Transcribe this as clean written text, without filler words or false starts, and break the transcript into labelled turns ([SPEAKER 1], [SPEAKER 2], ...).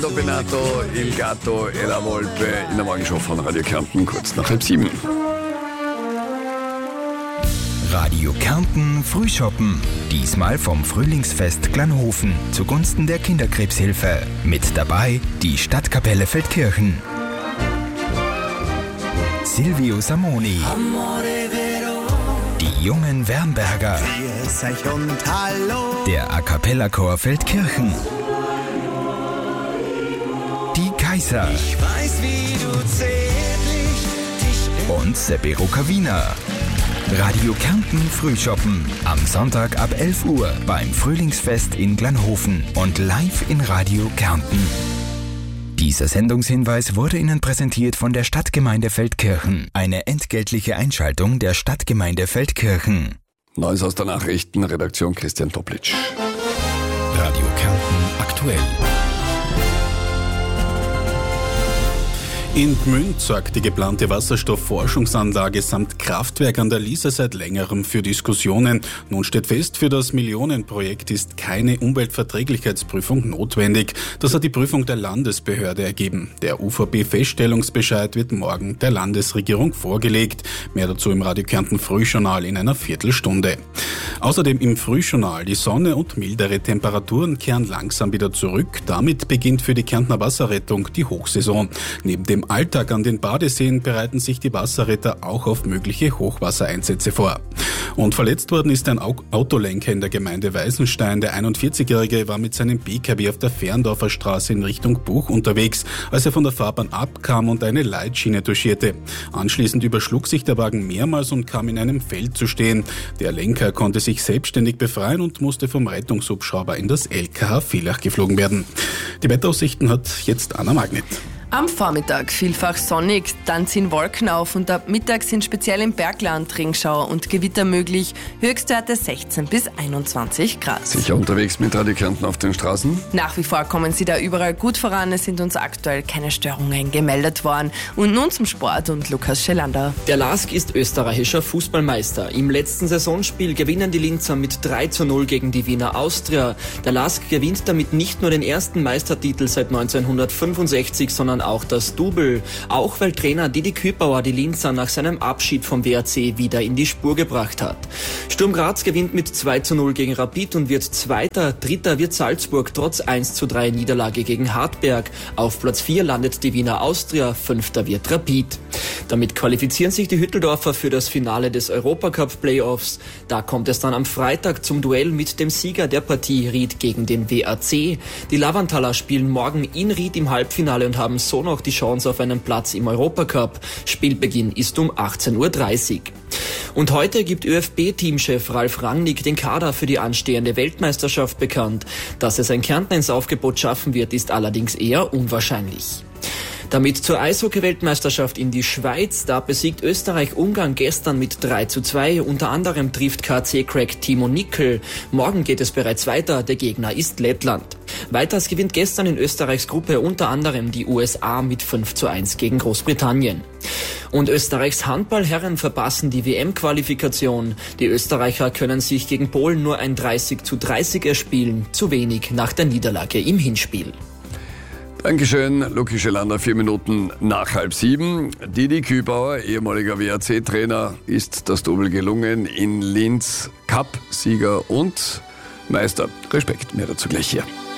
[SPEAKER 1] Doppinato, Il Gatto e la Volpe in der Morgenshow von Radio Kärnten, kurz nach 6:30.
[SPEAKER 2] Radio Kärnten Frühschoppen. Diesmal vom Frühlingsfest Glanhofen zugunsten der Kinderkrebshilfe. Mit dabei die Stadtkapelle Feldkirchen. Silvio Samoni. Die jungen Wernberger. Der A Cappella Chor Feldkirchen. Die Kaiser.
[SPEAKER 3] Ich weiß, wie du zärtlich dich
[SPEAKER 2] Und Seppi Rukavina. Radio Kärnten Frühschoppen. Am Sonntag ab 11 Uhr beim Frühlingsfest in Glanhofen und live in Radio Kärnten. Dieser Sendungshinweis wurde Ihnen präsentiert von der Stadtgemeinde Feldkirchen. Eine entgeltliche Einschaltung der Stadtgemeinde Feldkirchen.
[SPEAKER 1] Neues aus der Nachrichtenredaktion Christian Toplitsch.
[SPEAKER 2] Radio Kärnten aktuell.
[SPEAKER 4] In Gmünd sorgt die geplante Wasserstoffforschungsanlage samt Kraftwerk an der Liese seit längerem für Diskussionen. Nun steht fest, für das Millionenprojekt ist keine Umweltverträglichkeitsprüfung notwendig. Das hat die Prüfung der Landesbehörde ergeben. Der UVP-Feststellungsbescheid wird morgen der Landesregierung vorgelegt. Mehr dazu im Radio Kärnten Frühjournal in einer Viertelstunde. Außerdem im Frühjournal: Die Sonne und mildere Temperaturen kehren langsam wieder zurück. Damit beginnt für die Kärntner Wasserrettung die Hochsaison. Neben dem Alltag an den Badeseen bereiten sich die Wasserretter auch auf mögliche Hochwassereinsätze vor. Und verletzt worden ist ein Autolenker in der Gemeinde Weißenstein. Der 41-Jährige war mit seinem PKW auf der Ferndorfer Straße in Richtung Buch unterwegs, als er von der Fahrbahn abkam und eine Leitschiene touchierte. Anschließend überschlug sich der Wagen mehrmals und kam in einem Feld zu stehen. Der Lenker konnte sich selbstständig befreien und musste vom Rettungshubschrauber in das LKH Villach geflogen werden. Die Wetteraussichten hat jetzt Anna Magnet.
[SPEAKER 5] Am Vormittag vielfach sonnig, dann ziehen Wolken auf und ab Mittag sind speziell im Bergland Regenschauer und Gewitter möglich. Höchstwerte 16 bis 21 Grad.
[SPEAKER 1] Sicher unterwegs mit Radio Kärnten auf den Straßen?
[SPEAKER 5] Nach wie vor kommen Sie da überall gut voran. Es sind uns aktuell keine Störungen gemeldet worden. Und nun zum Sport und Lukas Schelander.
[SPEAKER 6] Der LASK ist österreichischer Fußballmeister. Im letzten Saisonspiel gewinnen die Linzer mit 3:0 gegen die Wiener Austria. Der LASK gewinnt damit nicht nur den ersten Meistertitel seit 1965, sondern auch das Double. Auch weil Trainer Didi Kübauer die Linzer nach seinem Abschied vom WRC wieder in die Spur gebracht hat. Sturm Graz gewinnt mit 2:0 gegen Rapid und wird Zweiter. Dritter wird Salzburg trotz 1:3 Niederlage gegen Hartberg. Auf Platz 4 landet die Wiener Austria, Fünfter wird Rapid. Damit qualifizieren sich die Hütteldorfer für das Finale des Europacup-Playoffs. Da kommt es dann am Freitag zum Duell mit dem Sieger der Partie Ried gegen den WAC. Die Lavantaler spielen morgen in Ried im Halbfinale und haben so noch die Chance auf einen Platz im Europacup. Spielbeginn ist um 18:30 Uhr. Und heute gibt ÖFB-Teamchef Ralf Rangnick den Kader für die anstehende Weltmeisterschaft bekannt. Dass es ein Kärntner ins Aufgebot schaffen wird, ist allerdings eher unwahrscheinlich. Damit zur Eishockey-Weltmeisterschaft in die Schweiz. Da besiegt Österreich Ungarn gestern mit 3:2. Unter anderem trifft KC-Crack Timo Nickel. Morgen geht es bereits weiter. Der Gegner ist Lettland. Weiters gewinnt gestern in Österreichs Gruppe unter anderem die USA mit 5:1 gegen Großbritannien. Und Österreichs Handballherren verpassen die WM-Qualifikation. Die Österreicher können sich gegen Polen nur ein 30:30 erspielen. Zu wenig nach der Niederlage im Hinspiel.
[SPEAKER 1] Dankeschön, Luki Schelander, 4 Minuten nach 6:30. Didi Kübauer, ehemaliger WRC-Trainer, ist das Double gelungen in Linz. Cup-Sieger und Meister. Respekt, mehr dazu gleich hier.